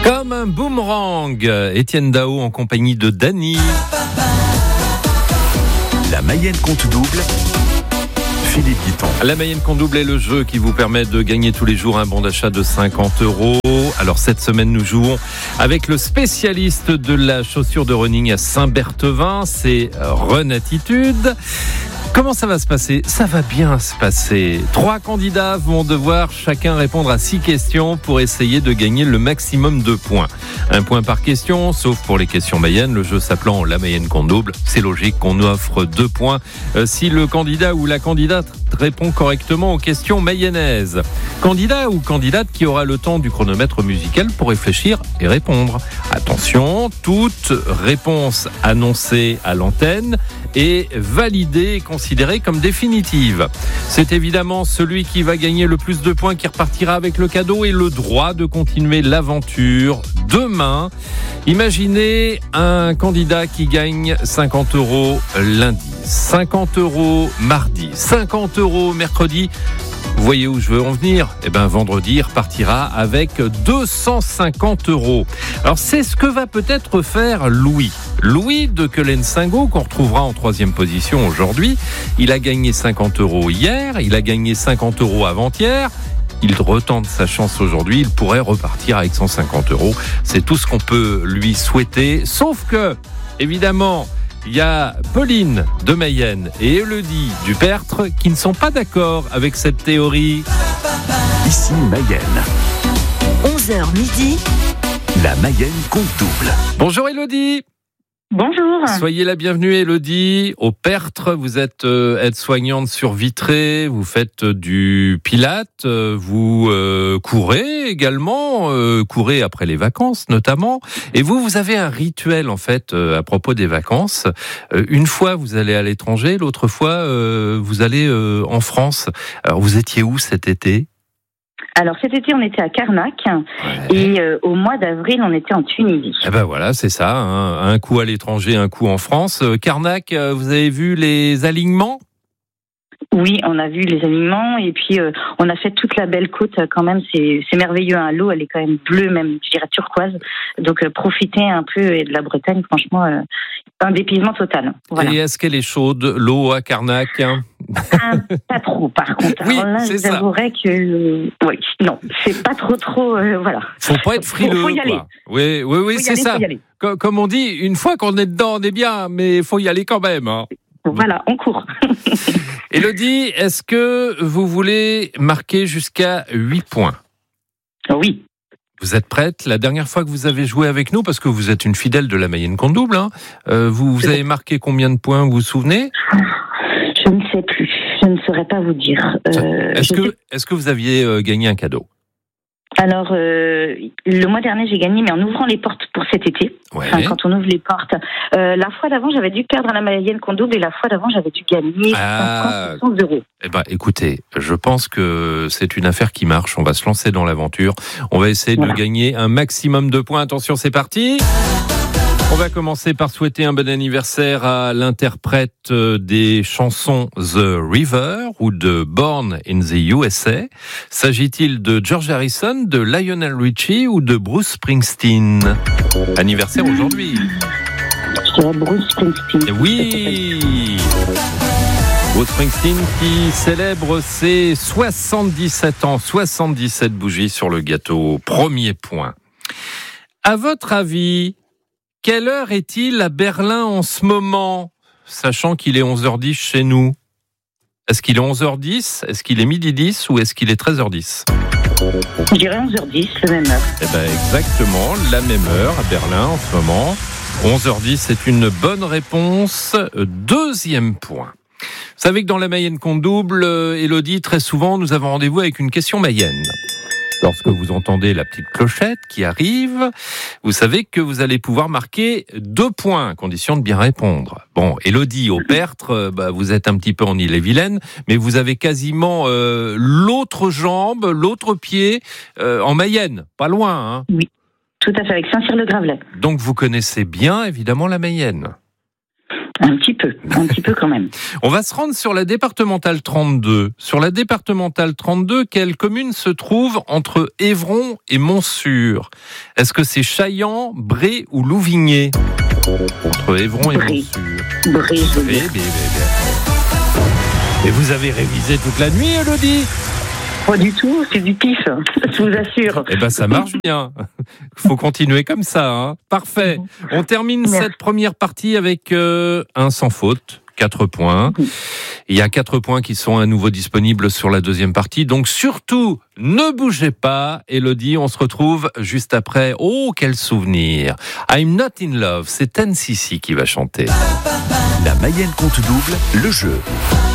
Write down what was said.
Comme un boomerang, Étienne Dao en compagnie de Dany. La Mayenne compte double, Philippe Guiton. La Mayenne compte double est le jeu qui vous permet de gagner tous les jours un bon d'achat de 50 €. Alors cette semaine, nous jouons avec le spécialiste de la chaussure de running à Saint-Berthevin, c'est Run Attitude. Comment ça va se passer ? Ça va bien se passer. 3 candidats vont devoir chacun répondre à 6 questions pour essayer de gagner le maximum de points. 1 point par question, sauf pour les questions Mayenne. Le jeu s'appelant La Mayenne compte double, c'est logique qu'on offre 2 points si le candidat ou la candidate répond correctement aux questions mayennaises. Candidat ou candidate qui aura le temps du chronomètre musical pour réfléchir et répondre. Attention, toute réponse annoncée à l'antenne est validée et considérée comme définitive. C'est évidemment celui qui va gagner le plus de points qui repartira avec le cadeau et le droit de continuer l'aventure demain. Imaginez un candidat qui gagne 50 € lundi, 50 € mardi, 50 € mercredi. Vous voyez où je veux en venir ? Vendredi, il repartira avec 250 €. Alors, c'est ce que va peut-être faire Louis. Louis de Quelen-Singot, qu'on retrouvera en 3e position aujourd'hui. Il a gagné 50 € hier, il a gagné 50 € avant-hier. Il retente sa chance aujourd'hui, il pourrait repartir avec 150 €. C'est tout ce qu'on peut lui souhaiter, sauf que, évidemment, il y a Pauline de Mayenne et Élodie du Pertre qui ne sont pas d'accord avec cette théorie. Ici Mayenne. 11h midi. La Mayenne compte double. Bonjour Élodie. Bonjour. Soyez la bienvenue Élodie. Au Pertre, vous êtes aide-soignante sur Vitré, vous faites du pilate, vous courez également, courez après les vacances notamment. Et vous avez un rituel en fait à propos des vacances. Une fois vous allez à l'étranger, l'autre fois vous allez en France. Alors vous étiez où cet été ? Alors cet été on était à Carnac et au mois d'avril on était en Tunisie. Voilà, c'est ça, hein. Un coup à l'étranger, un coup en France. Carnac, vous avez vu les alignements ? Oui, on a vu les alignements et puis on a fait toute la belle côte quand même, c'est merveilleux, hein. L'eau elle est quand même bleue, même je dirais turquoise, donc profitez un peu de la Bretagne, franchement un dépaysement total. Voilà. Et est-ce qu'elle est chaude, l'eau à Carnac ? Pas trop par contre. Oui, alors là je vous avouerais que non, c'est pas trop voilà. Faut pas être frileux. Faut y aller. Quoi. Oui, c'est ça. Comme on dit, une fois qu'on est dedans, on est bien, mais il faut y aller quand même. Hein. Voilà, on court. Élodie, est-ce que vous voulez marquer jusqu'à 8 points ? Oui. Vous êtes prête ? La dernière fois que vous avez joué avec nous, parce que vous êtes une fidèle de la Mayenne compte double, hein, vous avez marqué combien de points, vous vous souvenez ? Je ne sais plus. Je ne saurais pas vous dire. Est-ce que vous aviez gagné un cadeau ? Alors, le mois dernier, j'ai gagné, mais en ouvrant les portes pour cet été. Ouais. Enfin, quand on ouvre les portes. La fois d'avant, j'avais dû perdre la Mayenne compte double et la fois d'avant, j'avais dû gagner 50 €. Écoutez, je pense que c'est une affaire qui marche. On va se lancer dans l'aventure. On va essayer de gagner un maximum de points. Attention, c'est parti. On va commencer par souhaiter un bon anniversaire à l'interprète des chansons The River ou de Born in the USA. S'agit-il de George Harrison, de Lionel Richie ou de Bruce Springsteen ? Anniversaire aujourd'hui. Je dirais Bruce Springsteen. Oui. Bruce Springsteen qui célèbre ses 77 ans, 77 bougies sur le gâteau. Premier point. À votre avis, quelle heure est-il à Berlin en ce moment, sachant qu'il est 11h10 chez nous ? Est-ce qu'il est 11h10 ? Est-ce qu'il est midi 10 ou est-ce qu'il est 13h10 ? Je dirais 11h10, la même heure. Exactement, la même heure à Berlin en ce moment. 11h10, c'est une bonne réponse. Deuxième point. Vous savez que dans la Mayenne compte double, Élodie, très souvent, nous avons rendez-vous avec une question Mayenne. Lorsque vous entendez la petite clochette qui arrive, vous savez que vous allez pouvoir marquer 2 points, à condition de bien répondre. Bon, Élodie, au Pertre, vous êtes un petit peu en Ille-et-Vilaine, mais vous avez quasiment l'autre jambe, l'autre pied en Mayenne, pas loin. Hein. Oui, tout à fait, avec Saint-Cyr-le-Gravelet. Donc vous connaissez bien, évidemment, la Mayenne. Un petit peu quand même. On va se rendre sur la départementale 32. Sur la départementale 32, quelle commune se trouve entre Évron et Montsûr? Est-ce que c'est Chaillan, Bray ou Louvigné? Entre Évron et Montsûr. Bray. Et vous avez révisé toute la nuit, Elodie? Pas du tout, c'est du pif, je vous assure. Eh ben, ça marche bien. Faut continuer comme ça, hein. Parfait. On termine cette première partie avec un sans faute. 4 points. Il y a 4 points qui sont à nouveau disponibles sur la deuxième partie. Donc surtout, ne bougez pas. Elodie, on se retrouve juste après. Oh, quel souvenir. I'm Not in Love. C'est NCC qui va chanter. La Mayenne compte double, le jeu.